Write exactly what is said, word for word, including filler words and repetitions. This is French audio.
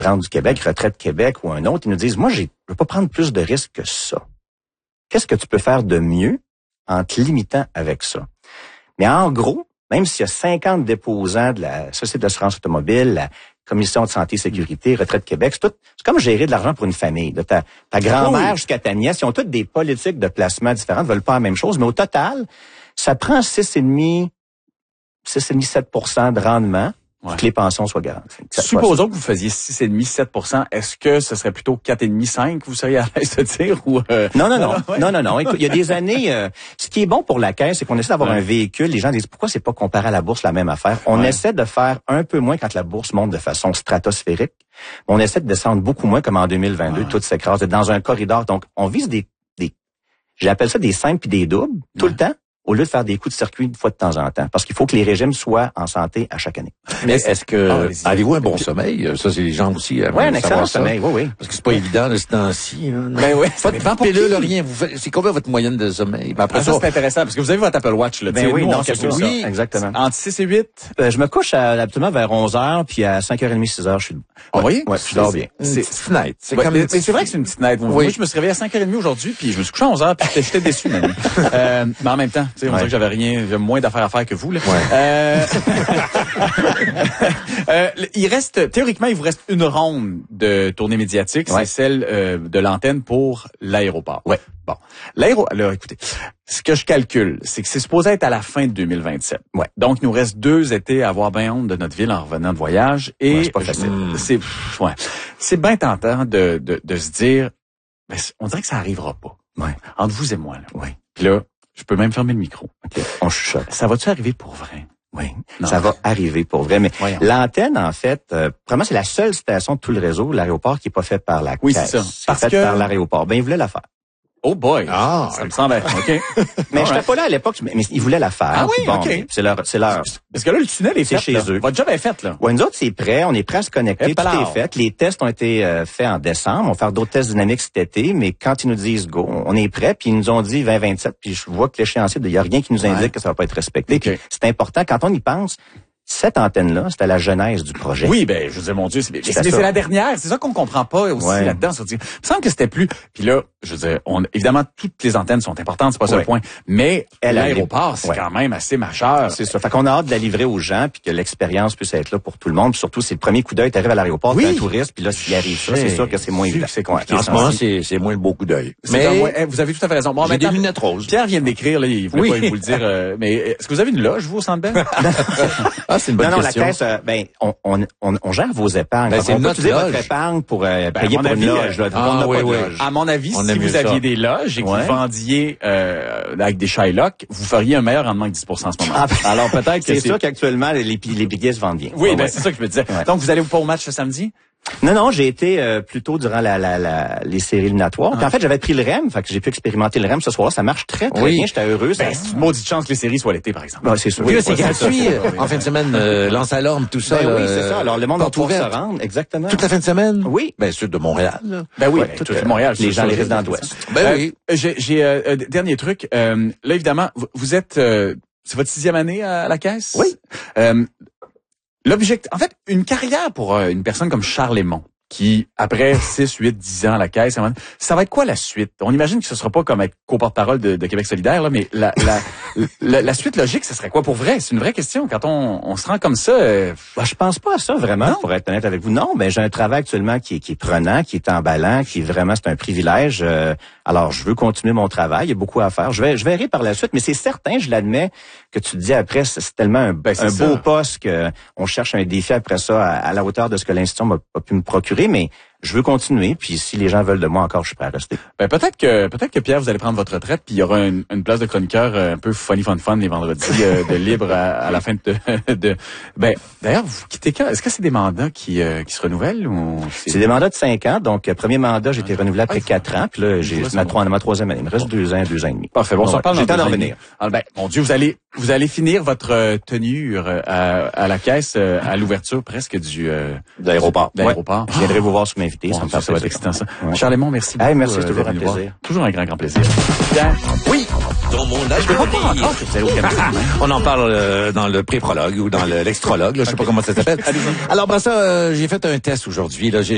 prendre du Québec, Retraite Québec ou un autre, ils nous disent, moi, j'ai, je veux pas prendre plus de risques que ça. Qu'est-ce que tu peux faire de mieux en te limitant avec ça? Mais en gros, même s'il y a cinquante déposants de la Société d'assurance automobile, la Commission de santé et sécurité, Retraite Québec, c'est tout, c'est comme gérer de l'argent pour une famille. De ta, ta grand-mère jusqu'à ta nièce, ils ont toutes des politiques de placement différentes, veulent pas la même chose, mais au total, ça prend six virgule cinq, six virgule cinq, sept pour cent de rendement. Ouais. Pour que les pensions soient garanties. Supposons que vous faisiez six virgule cinq, sept pour cent. Est-ce que ce serait plutôt quatre virgule cinq, cinq, vous seriez à l'aise de dire? Ou euh... Non, non, non. Ouais. Non, non, non. Écoute, il y a des années, euh, ce qui est bon pour la Caisse, c'est qu'on essaie d'avoir ouais. un véhicule. Les gens disent, pourquoi c'est pas comparé à la bourse la même affaire? On ouais. essaie de faire un peu moins quand la bourse monte de façon stratosphérique. On essaie de descendre beaucoup moins comme en deux mille vingt-deux, ouais. tout s'écrase, dans un corridor. Donc, on vise des, des j'appelle ça des simples puis des doubles, tout ouais. le temps, au lieu de faire des coups de circuit une fois de temps en temps. Parce qu'il faut que les régimes soient en santé à chaque année. Mais est-ce que, ah, avez-vous un bon sommeil? Ça, c'est les gens aussi. Oui, un excellent sommeil, oui, oui. Parce que c'est pas évident, de ce temps-ci. Ben oui. Pas de pilule, rien. Vous faites, c'est combien votre moyenne de sommeil? Ben après ah, ça, ça c'est intéressant, parce que vous avez votre Apple Watch, là. Ben oui, non, c'est ça. Oui, exactement. Entre six et huit? Euh, je me couche à, absolument vers onze heures, puis à cinq heures trente, six heures, je suis debout. Ah oui? Ouais, je dors bien. C'est une petite night. C'est comme, mais c'est vrai que c'est une petite night. Moi, je me suis réveillé à cinq heures trente aujourd'hui, puis je me suis couché à onze heures, puis j'étais déçu, même. euh, mais en même temps, tu sais, on dirait que j'avais rien, j'avais moins d'affaires à faire que vous, là. Ouais. Euh... euh, il reste, théoriquement, il vous reste une ronde de tournée médiatique, ouais. c'est celle euh, de l'antenne pour l'aéroport. Ouais. Bon. L'aéro, alors, écoutez, ce que je calcule, c'est que c'est supposé être à la fin de deux mille vingt-sept. Ouais. Donc, il nous reste deux étés à avoir bien honte de notre ville en revenant de voyage. Et ouais, c'est pas facile. Je, c'est, ouais. C'est bien tentant de, de, de se dire, ben, on dirait que ça arrivera pas. Ouais. Entre vous et moi, là. Ouais. Puis là, je peux même fermer le micro. Okay. On chuchote. Ça va-tu arriver pour vrai? Oui, non. Ça va arriver pour vrai. Mais Voyons. L'antenne, en fait, euh, vraiment, c'est la seule station de tout le réseau, l'aéroport, qui est pas faite par la oui, Caisse. Oui, c'est ça. C'est Parce fait que... par l'aéroport. Ben, ils voulaient la faire. Oh boy! Ah, ça me semble être, OK. mais j'étais pas là à l'époque, mais, mais ils voulaient la faire. Ah oui, bon, OK. C'est leur, c'est leur. Parce que là, le tunnel est c'est fait, chez là. eux. Votre job est fait, là. Ouais, nous autres, c'est prêt. On est prêt à se connecter. Et tout alors. est fait. Les tests ont été euh, faits en décembre. On va faire d'autres tests dynamiques cet été, mais quand ils nous disent go, on est prêt. Puis ils nous ont dit vingt vingt-sept. Puis je vois que l'échéancier, il y a rien qui nous indique ouais. que ça va pas être respecté. Okay. Puis c'est important. Quand on y pense, cette antenne-là, c'était la genèse du projet. Oui, ben, je veux dire, mon Dieu, c'est, mais c'est, c'est la dernière. C'est ça qu'on comprend pas aussi ouais. là-dedans. Il me semble que c'était plus. Puis là, je veux dire, on, évidemment, toutes les antennes sont importantes, c'est pas ça ouais. le point. Mais Elle l'aéroport, c'est ouais. quand même assez majeur. C'est ça. Fait qu'on a hâte de la livrer aux gens, puis que l'expérience puisse être là pour tout le monde. Puis surtout, c'est le premier coup d'œil. T'arrives à l'aéroport, oui. t'es un touriste, puis là, s'il arrive ça, c'est sûr que c'est moins évident. C'est compliqué. En ce moment, c'est, c'est moins le beau coup d'œil. Mais ouais, vous avez tout à fait raison. Bon, j'ai des lunettes roses. Pierre vient d'écrire, là, il voulait oui. pas vous le dire. Euh, mais est-ce que vous avez une loge, vous, au Centre Bell? Ah, c'est une bonne question. Euh, ben, on, on, on, on gère vos épargnes. Ben, c'est on peut notre utiliser loge. votre épargne pour euh, ben, payer pour avis, une loge. Là. Ah, on n'a oui, pas de oui. loge. À mon avis, on si vous aviez ça. des loges et que ouais. vous vendiez euh, avec des Shylock, vous feriez un meilleur rendement que dix pour cent en ce moment. Ah, ben, alors peut-être que c'est... C'est sûr qu'actuellement, les, les billets se vendent bien. Oui, ah, ben, ouais. c'est ça que je me disais. Ouais. Donc, vous allez pas au match ce samedi? Non, non, j'ai été euh, plutôt durant la, la, la, les séries éliminatoires. Ah. En fait, j'avais pris le R E M, fait que j'ai pu expérimenter le R E M ce soir. Ça marche très, très oui. bien. J'étais heureux. Ben, c'est une maudite chance que les séries soient l'été, par exemple. Ben, c'est sûr. Oui, oui, c'est gratuit. En fin de semaine, euh, lance à l'orme, tout ça. Ben, là, oui, c'est ça. Alors, le monde va pouvoir se rendre. Exactement. Toute la fin de semaine? Oui. Ben, ceux de Montréal. Là. Ben oui, ouais, tout de Montréal. Les gens, les résidents d'Ouest. Ben euh, oui. J'ai, j'ai euh, dernier truc. Euh, là, évidemment, vous, vous êtes... Euh, c'est votre sixième année à la Caisse? Oui. Euh, l'objectif... En fait, une carrière pour euh, une personne comme Charles Lemont, qui, après six, huit, dix ans à la Caisse, ça va être quoi la suite? On imagine que ce sera pas comme être co-porte-parole de, de Québec solidaire, là, mais la, la, la, la suite logique, ce serait quoi pour vrai? C'est une vraie question. Quand on, on se rend comme ça... Euh... Ben, je pense pas à ça, vraiment, non? Pour être honnête avec vous. Non, mais j'ai un travail actuellement qui est, qui est prenant, qui est emballant, qui est vraiment, c'est un privilège. Euh, alors, je veux continuer mon travail. Il y a beaucoup à faire. Je vais, je verrai par la suite, mais c'est certain, je l'admets, que tu dis après, c'est, c'est tellement un, ben, c'est un beau poste que on cherche un défi après ça à, à la hauteur de ce que l'institution m'a, a pu me procurer, mais je veux continuer, puis si les gens veulent de moi encore, je suis prêt à rester. Ben peut-être que peut-être que Pierre, vous allez prendre votre retraite, puis il y aura une, une place de chroniqueur un peu funny fun fun les vendredis euh, de libre à, à la fin de, de ben d'ailleurs vous quittez quand? Est-ce que c'est des mandats qui euh, qui se renouvellent ou c'est... c'est des mandats de cinq ans, donc premier mandat j'ai été renouvelé après quatre ans, puis là j'ai ma, trois, ma troisième année, il me reste deux ans, deux ans et demi. Parfait, bon, on s'en parle. J'ai le temps d'en revenir. Ah, ben mon Dieu, vous allez vous allez finir votre tenue à, à la Caisse à l'ouverture presque du euh, de l'aéroport. De l'aéroport. Ouais. Je viendrai vous voir sur m'inviter, bon, ça me fait ça va être excitant ça. Ouais. Charles Lemont, merci beaucoup. Hey, merci, c'est toujours euh, un plaisir. Voir. Toujours un grand grand plaisir. Bien. Oui. Dans mon âge de encore que vous allez au Cameroun. On en parle euh, dans le pré-prologue ou dans le, l'extralogue, là, je sais okay. pas comment ça s'appelle. Alors, ben ça, euh, j'ai fait un test aujourd'hui. Là, j'ai